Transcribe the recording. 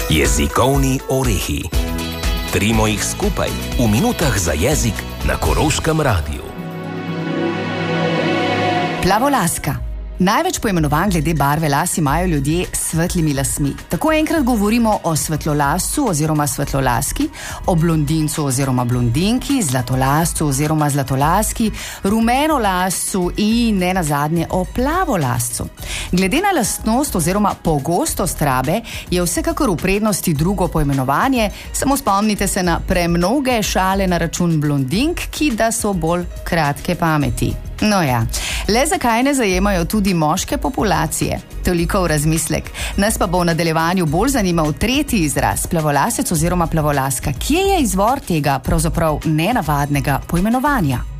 Jezikovni orehi. Trimo jih skupaj v minutah za jezik na Koroškem radiju. Plavolaska. Največ poimenovan glede barve las imajo ljudje s svetlimi lasmi. Tako enkrat govorimo o svetlolascu oziroma svetlolaski, o blondincu oziroma blondinki, zlatolascu oziroma zlatolaski, rumenolascu in ne nazadnje o plavolascu. Glede na lastnost oziroma pogostost rabe je vsekakor v prednosti drugo poimenovanje, samo spomnite se na premnoge šale na račun blondink, ki da so bolj kratke pameti. No ja, le zakaj ne zajemajo tudi moške populacije? Toliko v razmislek. Nas pa bo v nadaljevanju bolj zanimal tretji izraz, plavolasec oziroma plavolaska. Kje je izvor tega pravzaprav nenavadnega poimenovanja?